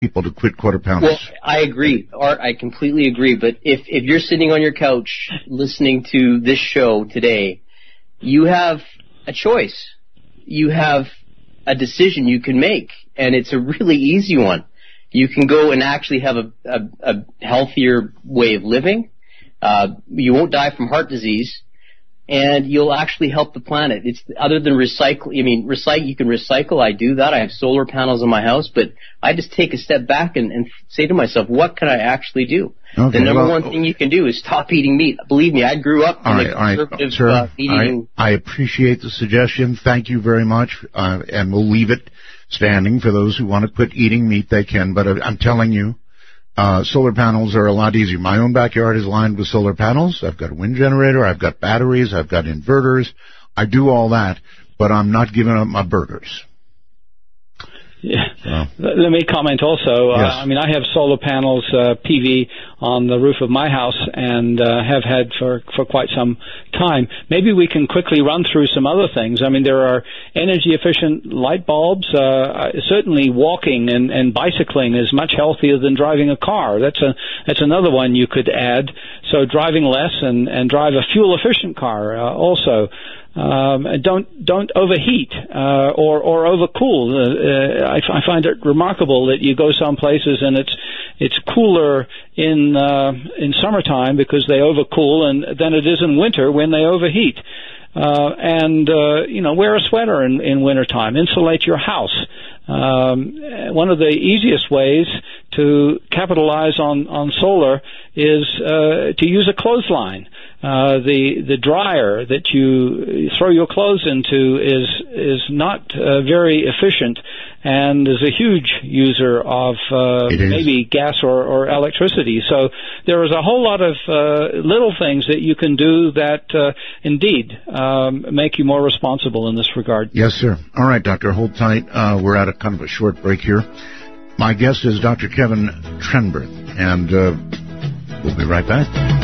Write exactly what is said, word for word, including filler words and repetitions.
people to quit quarter pounders? Well, I agree, Art. I completely agree. But if if you're sitting on your couch listening to this show today, you have a choice. You have a decision you can make, and it's a really easy one. You can go and actually have a, a, a healthier way of living. Uh, you won't die from heart disease, and you'll actually help the planet. It's other than recycle. I mean, recycle. You can recycle. I do that. I have solar panels on my house, but I just take a step back and, and say to myself, what can I actually do? Okay, the number well, one thing you can do is stop eating meat. Believe me, I grew up in all a right, all right, conservative sir, uh, eating. I, I appreciate the suggestion. Thank you very much, uh, and we'll leave it standing. For those who want to quit eating meat, they can, but I'm telling you, uh, solar panels are a lot easier. My own backyard is lined with solar panels. I've got a wind generator. I've got batteries. I've got inverters. I do all that, but I'm not giving up my burgers. Yeah. So. Let me comment also. Yes. Uh, I mean, I have solar panels, uh, P V, on the roof of my house, and uh, have had for for quite some time. Maybe we can quickly run through some other things. I mean, there are energy-efficient light bulbs. Uh, certainly, walking and, and bicycling is much healthier than driving a car. That's a that's another one you could add. So driving less and, and drive a fuel-efficient car uh, also. Um, don't don't overheat uh, or or overcool. Uh, I, I find it remarkable that you go some places and it's it's cooler in uh, in summertime because they overcool, and than it is in winter when they overheat. Uh, and uh, you know, wear a sweater in in wintertime. Insulate your house. Um, one of the easiest ways to capitalize on on solar is uh, to use a clothesline. Uh, the the dryer that you throw your clothes into is is not uh, very efficient, and is a huge user of uh, maybe gas or, or electricity. So there is a whole lot of uh, little things that you can do that uh, indeed um, make you more responsible in this regard. Yes, sir. All right, Doctor, hold tight. Uh, we're at a kind of a short break here. My guest is Doctor Kevin Trenberth, and uh, we'll be right back.